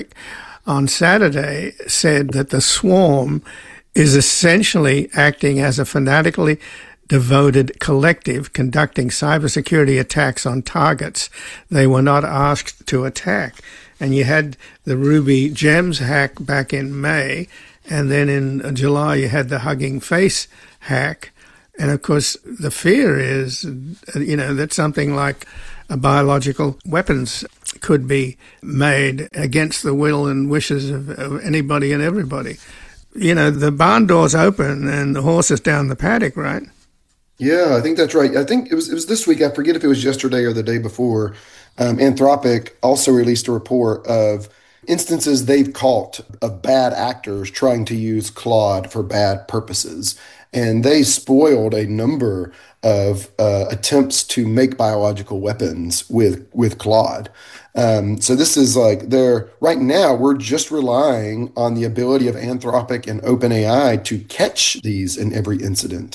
on Saturday said that the swarm is essentially acting as a fanatically devoted collective conducting cybersecurity attacks on targets they were not asked to attack. And you had the Ruby Gems hack back in May, and then in July you had the Hugging Face hack. And of course, the fear is, that something like biological weapons could be made against the will and wishes of anybody and everybody. The barn door's open and the horse is down the paddock, right? Yeah, I think that's right. I think it was this week. I forget if it was yesterday or the day before. Anthropic also released a report of instances they've caught of bad actors trying to use Claude for bad purposes. And they spoiled a number of attempts to make biological weapons with Claude. So this is right now we're just relying on the ability of Anthropic and OpenAI to catch these in every instance.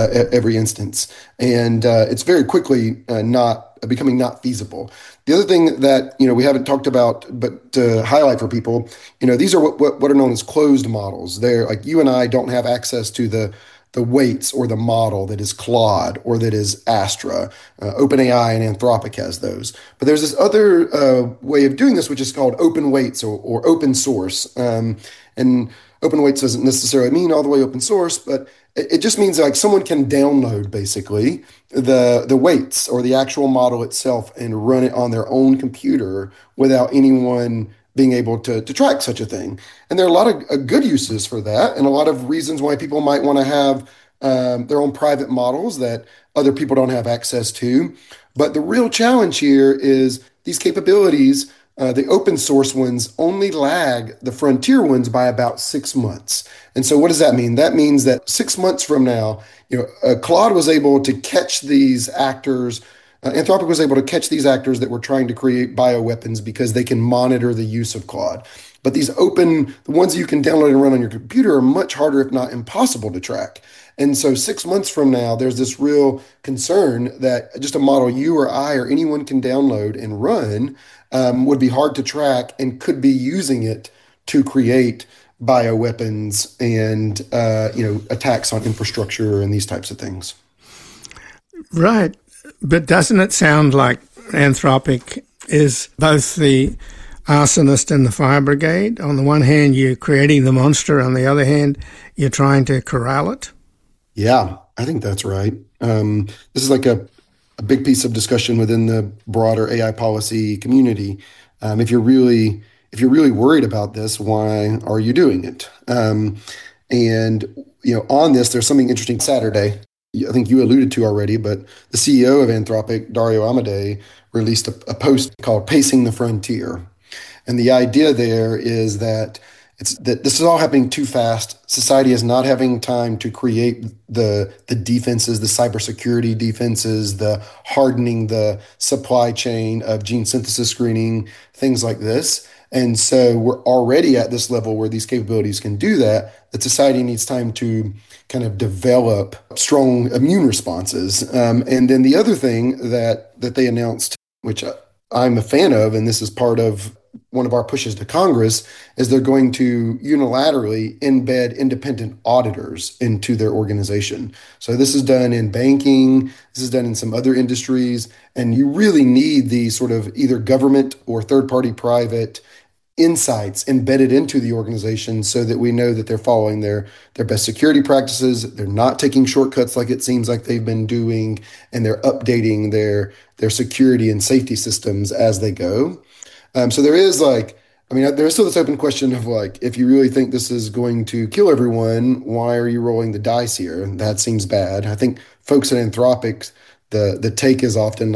And it's very quickly becoming not feasible. The other thing that, we haven't talked about, but to highlight for people, these are what are known as closed models. They're like you and I don't have access to the weights or the model that is Claude or that is Astra. OpenAI and Anthropic has those. But there's this other way of doing this, which is called open weights or open source. And open weights doesn't necessarily mean all the way open source, but it just means like someone can download basically the weights or the actual model itself and run it on their own computer without anyone being able to track such a thing. And there are a lot of good uses for that and a lot of reasons why people might want to have their own private models that other people don't have access to. But the real challenge here is these capabilities, the open source ones only lag the frontier ones by about 6 months. And so what does that mean? That means that 6 months from now, Claude was able to catch these actors. Anthropic was able to catch these actors that were trying to create bioweapons because they can monitor the use of Claude. But these the ones you can download and run on your computer are much harder, if not impossible to track. And so 6 months from now, there's this real concern that just a model you or I or anyone can download and run would be hard to track and could be using it to create bioweapons and attacks on infrastructure and these types of things. Right. But doesn't it sound like Anthropic is both the arsonist and the fire brigade? On the one hand, you're creating the monster. On the other hand, you're trying to corral it? Yeah, I think that's right. This is like a big piece of discussion within the broader AI policy community. If you're really worried about this, why are you doing it? On this, there's something interesting. Saturday, I think you alluded to already, but the CEO of Anthropic, Dario Amodei, released a post called Pacing the Frontier. And the idea there is that this is all happening too fast. Society is not having time to create the defenses, the cybersecurity defenses, the hardening the supply chain of gene synthesis screening, things like this. And so we're already at this level where these capabilities can do that society needs time to kind of develop strong immune responses. And then the other thing that they announced, which I'm a fan of, and this is part of one of our pushes to Congress, is they're going to unilaterally embed independent auditors into their organization. So this is done in banking, this is done in some other industries, and you really need these sort of either government or third-party private insights embedded into the organization so that we know that they're following their best security practices, they're not taking shortcuts like it seems like they've been doing, and they're updating their security and safety systems as they go. So there is there's still this open question of if you really think this is going to kill everyone, why are you rolling the dice here? That seems bad. I think folks at Anthropic, the take is often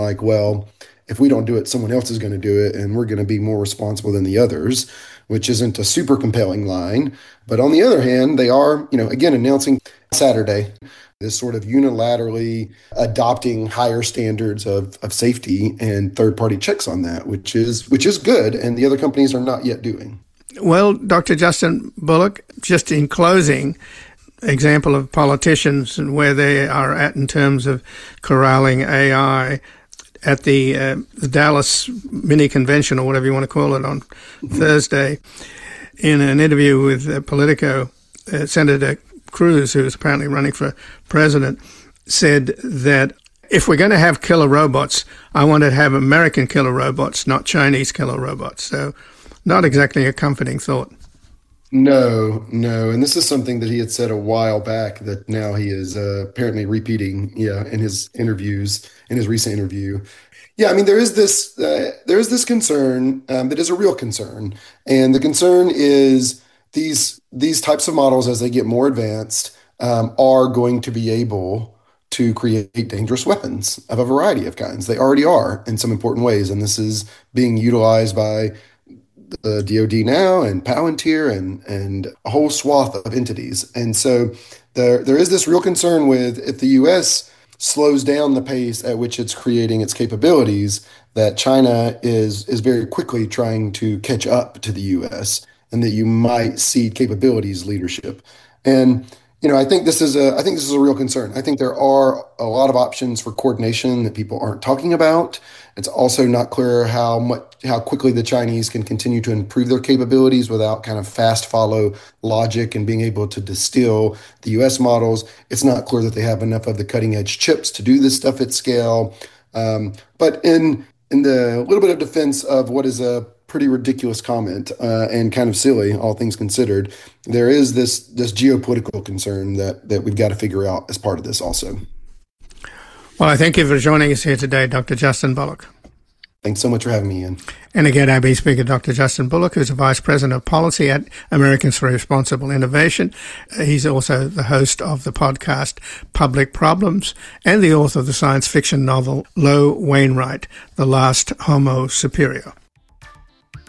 if we don't do it, someone else is going to do it, and we're going to be more responsible than the others, which isn't a super compelling line. But on the other hand, they are, again, announcing Saturday this sort of unilaterally adopting higher standards of safety and third-party checks on that, which is good, and the other companies are not yet doing. Well, Dr. Justin Bullock, just in closing, example of politicians and where they are at in terms of corralling AI, at the Dallas mini convention, or whatever you want to call it, on Thursday, in an interview with Politico, Senator Cruz, who is apparently running for president, said that if we're going to have killer robots, I want to have American killer robots, not Chinese killer robots. So not exactly a comforting thought. No. And this is something that he had said a while back that now he is apparently repeating, in his interviews, in his recent interview. Yeah, I mean, there is this concern that is a real concern. And the concern is these types of models, as they get more advanced, are going to be able to create dangerous weapons of a variety of kinds. They already are in some important ways. And this is being utilized by the DoD now and Palantir and a whole swath of entities. And so there is this real concern with, if the U.S. slows down the pace at which it's creating its capabilities, that China is very quickly trying to catch up to the U.S. and that you might cede capabilities leadership. And I think this is a real concern. I think there are a lot of options for coordination that people aren't talking about. It's also not clear how quickly the Chinese can continue to improve their capabilities without kind of fast follow logic and being able to distill the U.S. models. It's not clear that they have enough of the cutting edge chips to do this stuff at scale. But in the little bit of defense of what is a pretty ridiculous comment and kind of silly, all things considered, there is this geopolitical concern that we've got to figure out as part of this also. Well, I thank you for joining us here today, Dr. Justin Bullock. Thanks so much for having me, Ian. And again, AB Speaker Dr. Justin Bullock, who's a Vice President of Policy at Americans for Responsible Innovation. He's also the host of the podcast Public Problems and the author of the science fiction novel Lo Wainwright, The Last Homo Superior.